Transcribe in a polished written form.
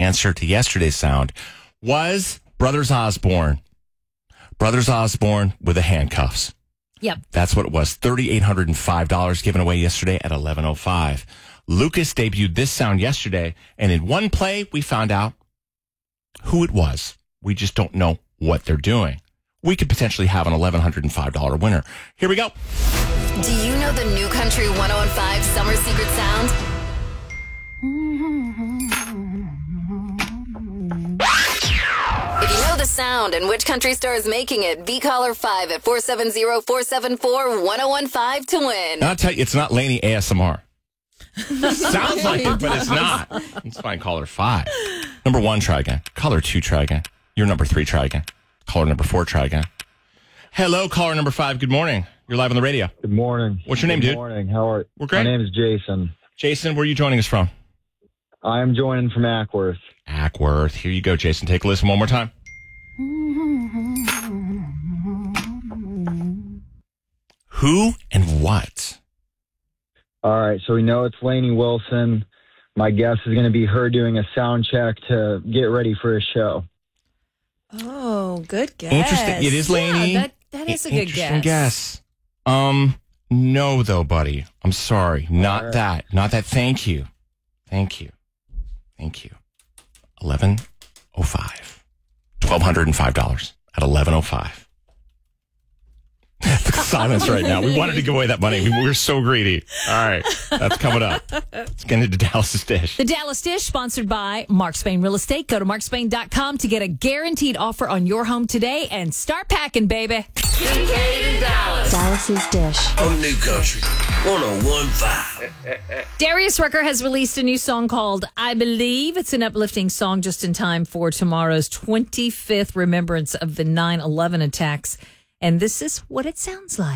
answer to yesterday's sound was Brothers Osborne. Brothers Osborne with the handcuffs. Yep. That's what it was. $3,805 given away yesterday at 11:05. Lucas debuted this sound yesterday, and in one play, we found out who it was. We just don't know what they're doing. We could potentially have an $1,105 winner. Here we go. Do you know the New Country 101.5 Summer Secret Sound? If you know the sound and which country star is making it, be caller 5 at 470-474-1015 to win. I'll tell you, it's not Lainey ASMR. Sounds like it, but it's not. It's fine. Caller 5. Number 1, try again. Caller 2, try again. You're number 3, try again. Caller number 4, try again. Hello, caller number 5. Good morning. You're live on the radio. Good morning. What's your name, dude? Good morning. How are you? We're great. My name is Jason. Jason, where are you joining us from? I am joining from Ackworth. Ackworth. Here you go, Jason. Take a listen one more time. Who and what? All right, so we know it's Lainey Wilson. My guess is going to be her doing a sound check to get ready for a show. Oh, good guess. Interesting. It is Lainey. Yeah, that is a good Interesting guess. No, though, buddy. I'm sorry. Not that. Not that. Thank you. Thank you. Thank you. 11:05. $1,205 at 11:05. The silence right now. We wanted to give away that money. We were so greedy. All right. That's coming up. Let's get into Dallas's Dish. The Dallas Dish, sponsored by Mark Spain Real Estate. Go to markspain.com to get a guaranteed offer on your home today and start packing, baby. Kincaid in Dallas. Dallas's Dish. On New Country 101.5. Darius Rucker has released a new song called I Believe. It's an uplifting song just in time for tomorrow's 25th remembrance of the 9/11 attacks. And this is what it sounds like.